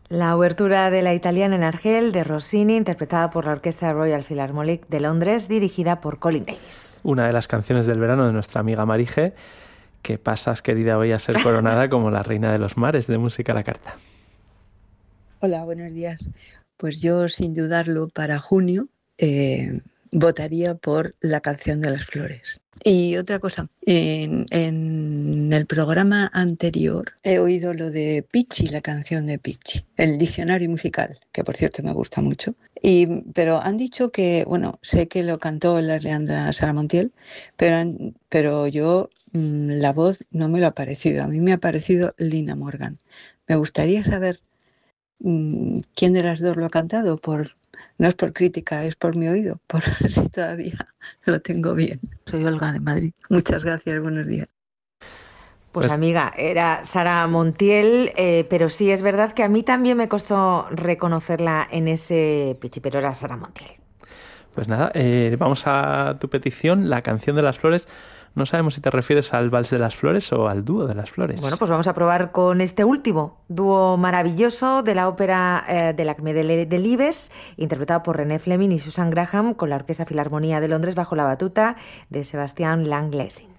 La obertura de La italiana en Argel de Rossini, interpretada por la Orquesta Royal Philharmonic de Londres, dirigida por Colin Davis. Una de las canciones del verano de nuestra amiga Marije, que pasas, querida, hoy a ser coronada como la reina de los mares de música a la carta. Hola, buenos días. Pues yo, sin dudarlo, para junio votaría por La canción de las flores. Y otra cosa, en el programa anterior he oído lo de Pichi, la canción de Pichi, el diccionario musical, que por cierto me gusta mucho. Pero han dicho que, bueno, sé que lo cantó la Leandra Sara Montiel, pero yo la voz no me lo ha parecido. A mí me ha parecido Lina Morgan. Me gustaría saber quién de las dos lo ha cantado. No es por crítica, es por mi oído, por ver si todavía lo tengo bien. Soy Olga de Madrid. Muchas gracias, buenos días. Pues amiga, era Sara Montiel, pero sí es verdad que a mí también me costó reconocerla en ese Pichi, pero era Sara Montiel. Pues nada, vamos a tu petición, La canción de las flores. No sabemos si te refieres al Vals de las Flores o al Dúo de las Flores. Bueno, pues vamos a probar con este último dúo maravilloso de la ópera de l'Acme Delibes, interpretado por René Fleming y Susan Graham, con la Orquesta Filarmonía de Londres bajo la batuta de Sebastián Lang Lessing.